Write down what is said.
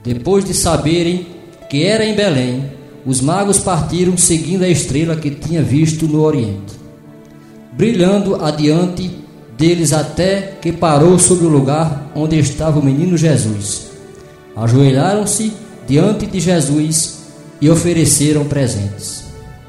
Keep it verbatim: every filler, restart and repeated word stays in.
Depois de saberem que era em Belém, os magos partiram seguindo a estrela que tinha visto no Oriente, brilhando adiante deles até que parou sobre o lugar onde estava o menino Jesus. Ajoelharam-se diante de Jesus e ofereceram presentes: